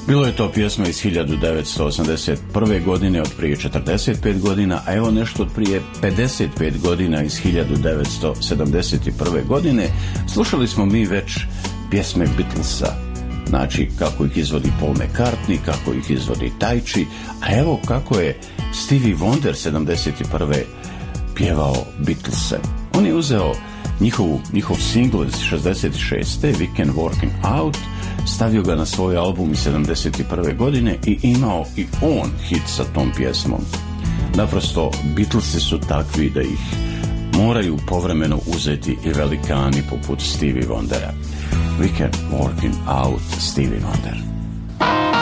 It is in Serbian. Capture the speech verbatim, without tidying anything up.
Bilo je to pjesma iz hiljadu devetsto osamdeset prve. godine, od prije četrdeset pet godina, a evo nešto od prije pedeset pet godina, iz hiljadu devetsto sedamdeset prve. godine, slušali smo mi već pjesme Beatlesa. Znači, kako ih izvodi Paul McCartney, kako ih izvodi Tajči, a evo kako je Stevie Wonder sedamdeset prve. pjevao Beatlese. On je uzeo njihovu, njihov singl iz šezdeset šeste. Weekend Working Out, stavio ga na svoj album iz sedamdeset prve. godine i imao i on hit sa tom pjesmom. Naprosto, Beatlesi su takvi da ih moraju povremeno uzeti i velikani poput Stevie Wondera. Weekend Working Out, Stevie Wonder.